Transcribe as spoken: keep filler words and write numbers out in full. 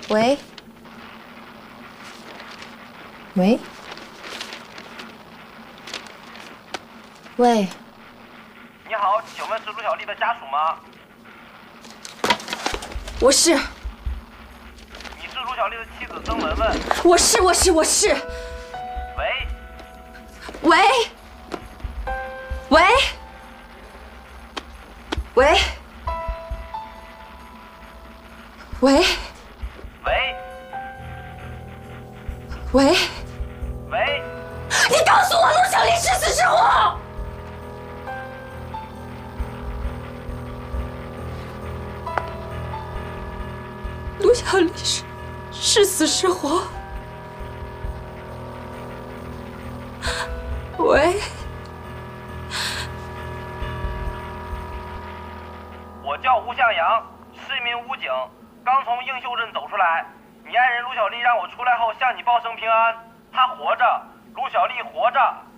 喂，喂，喂， 你好，请问是陆小丽的家属吗？ 我是。 你是陆小丽的妻子曾文文？ 我是，我是，我是。 喂， 喂，喂，喂，喂， 喂， 喂， 喂， 你告诉我陆小丽是死是活？陆小丽是是死是活？喂， 我叫吴向阳，是一名武警，刚从映秀镇走出来。你爱人陆小丽让我出来后向你报声平安，她活着，陆小丽活着。